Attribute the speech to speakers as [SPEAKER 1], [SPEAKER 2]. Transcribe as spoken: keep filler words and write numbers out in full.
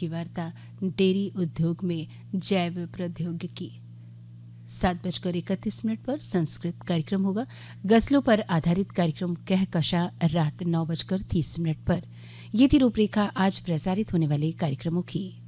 [SPEAKER 1] की वार्ता डेयरी उद्योग में जैव प्रौद्योगिकी। सात बजकर इकतीस मिनट पर संस्कृत कार्यक्रम होगा। गजलों पर आधारित कार्यक्रम कहकशा रात नौ बजकर तीस मिनट पर। ये थी रूपरेखा आज प्रसारित होने वाले कार्यक्रमों की।